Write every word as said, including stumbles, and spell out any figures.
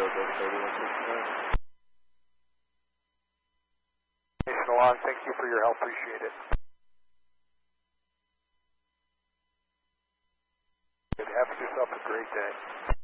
Along, thank you for your help, appreciate it. Have yourself a great day.